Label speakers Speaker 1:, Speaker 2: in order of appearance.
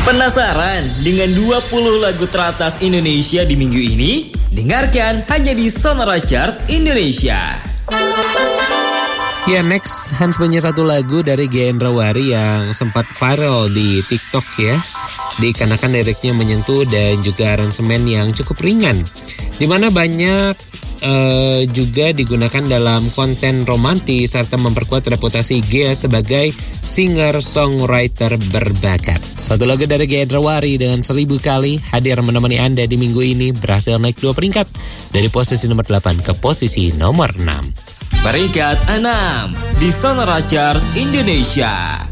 Speaker 1: Penasaran dengan 20 lagu teratas Indonesia di minggu ini? Dengarkan hanya di Sonora Chart Indonesia.
Speaker 2: Ya, next Hans punya satu lagu dari Gendrawari yang sempat viral di TikTok ya. Dikarenakan liriknya menyentuh dan juga aransemen yang cukup ringan, dimana banyak juga digunakan dalam konten romantis serta memperkuat reputasi Gia sebagai singer-songwriter berbakat. Satu lagu dari Gendrawari dengan 1000 kali hadir menemani Anda di minggu ini berhasil naik 2 peringkat dari posisi nomor 8 ke posisi nomor 6.
Speaker 1: Peringkat 6 di Sonora Chart Indonesia.